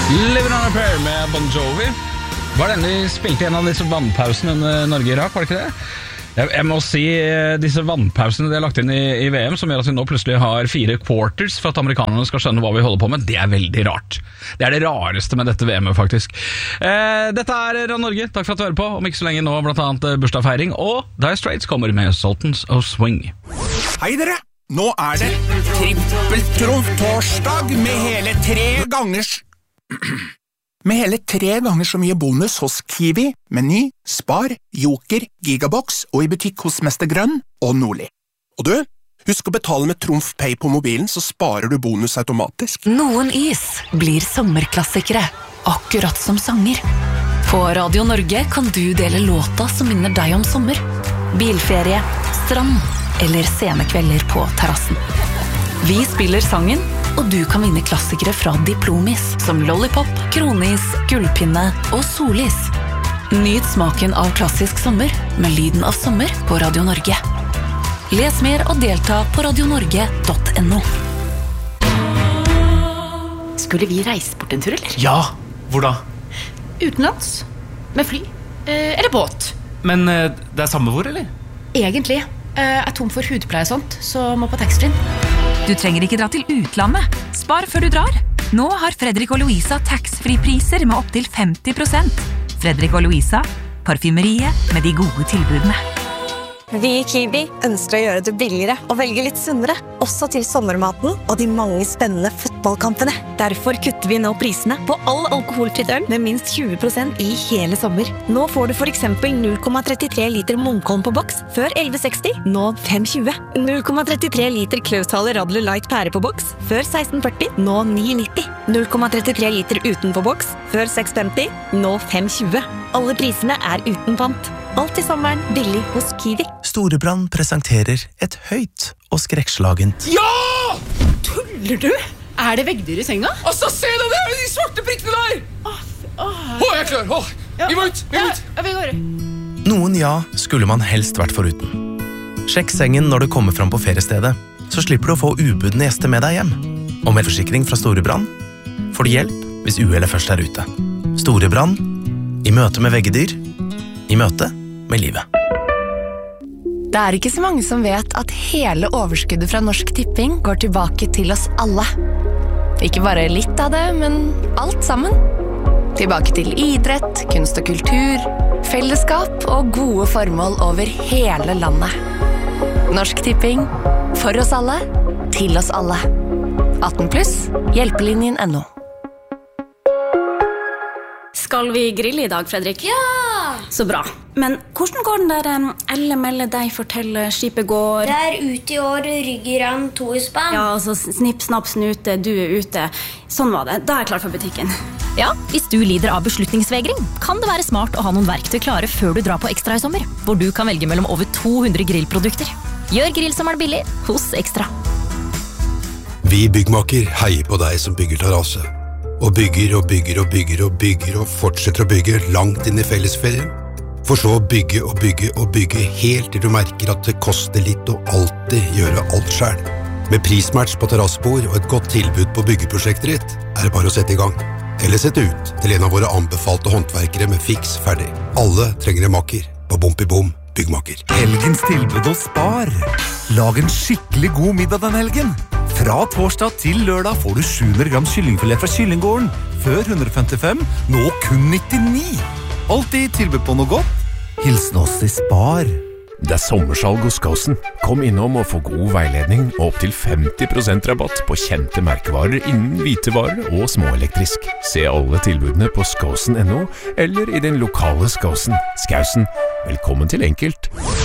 Living on a Prayer med Bon Jovi. Var den de spilte i en av disse vannpausene under Norge-Irak, var det ikke det? Jeg må si disse vannpausene de har lagt inn i VM, som gjør at vi nå plutselig har 4 quarters for at amerikanerne skal skjønne hva vi holder på med, det er veldig rart. Det er det rareste med dette VM-et, faktisk. Dette er Radio Norge, takk for at du hører på. Om ikke så lenge nå, blant annet bursdagsfeiring, og Dire Straits kommer med Sultans of Swing. Hei dere! Nå er det trippeltrumf-torsdag med hele 3 gangers... Med hele 3 ganger så mye bonus hos Kiwi, Meny, Spar, Joker, Gigabox og i butikk hos Mester Grønn og Nordli. Og du, husk å betale med Trumf Pay på mobilen, så sparer du bonus automatisk. Noen is blir sommerklassikere, akkurat som sanger. På Radio Norge kan du dele låta som minner deg om sommer. Bilferie, strand eller scenekvelder på terrassen. Vi spiller sangen, og du kan vinne klassikere fra Diplomis, som Lollipop, Kronis, Gullpinne og Solis. Nyt smaken av klassisk sommer med lyden av sommer på Radio Norge. Les mer og delta på radionorge.no. Skulle vi reise bort en tur, eller? Ja, hvor da? Utenlands, med fly, eller båt. Men det er samme hvor, eller? Egentlig, er tom for hudpleie og sånt, så må på taxfree. Du trenger ikke dra til utlandet. Spar før du drar. Nå har Fredrik og Louisa tax-free-priser med opp til 50%. Fredrik og Louisa, parfymeriet med de gode tilbudene. Vi i Kiwi ønsker å gjøre det billigere og velge litt sunnere, også til sommermaten og de mange spennende fotballkampene. Derfor kutter vi nå prisene på all alkoholfritt øl med minst 20% i hele sommer. Nå får du for eksempel 0,33 liter Munkholm på boks før 11,60, nå 5,20. 0,33 liter Klausthal Radler Light pære på boks før 16,40, nå 9,90. 0,33 liter uten på boks før 6,50, nå 5,20. Alle prisene er uten pant. Alt i sommeren billig hos Kiwi. Storebrand presenterer et høyt og skrekkslagent. Ja! Tuller du? Er det veggdyr i senga? Altså, se deg der, de svarte prikkene der! Jeg er klar, vi må ut, Ja, vi går. Noen ja skulle man helst vært foruten. Sjekk sengen når du kommer fram på feriestedet, så slipper du å få ubudne gjester med deg hjem. Og med forsikring fra Storebrand får du hjelp hvis uhellet først er ute. Storebrand, i møte med veggedyr, i møte med livet. Det er ikke så mange som vet at hele overskuddet fra Norsk Tipping går tilbake til oss alle. Ikke bare litt av det, men alt sammen. Tilbake til idrett, kunst og kultur, fellesskap og gode formål over hele landet. Norsk Tipping, for oss alle, til oss alle. 18+, hjelpelinjen.no. Skal vi grille i dag, Fredrik? Ja! Så bra. Men hvordan går den der Elle melde deg fortelle skipet går? Det er ute i år, rygger han 2 i spann. Ja, altså snipp, snapp, snute, du er ute. Sånn var det. Da er jeg klar for butikken. Ja, hvis du lider av beslutningsvegring, kan det være smart å ha noen verktøy klare før du drar på Ekstra i sommer, hvor du kan velge mellom over 200 grillprodukter. Gjør grillsommeren billig hos Ekstra. Vi byggmaker heier på deg som bygger terrasse. Og bygger og bygger og bygger og bygger og fortsetter å bygge langt inn i fellesferien. For så å bygge og bygge og bygge helt til du merker at det koster litt å alltid gjøre alt selv. Med prismatch på terrassebord og et godt tilbud på byggeprosjektet ditt, er det bare å sette i gang. Eller sette ut til en av våre anbefalte håndverkere med fiks ferdig. Alle trenger en makker på Bom byggmaker. Helgens tilbud hos Spar. Lag en skikkelig god middag den helgen. Fra torsdag til lørdag får du 700 gram kyllingfilet fra Kyllinggården. Før 155, nå kun 99. Alltid tilbud på noe godt. Hilsen oss i Spar. Det er sommersalg hos Skåsen. Kom innom og få god veiledning og opp til 50% rabatt på kjente merkevarer innen hvitevarer og småelektrisk. Se alle tilbudene på skåsen.no eller i den lokale Skåsen. Skausen, velkommen til Enkelt.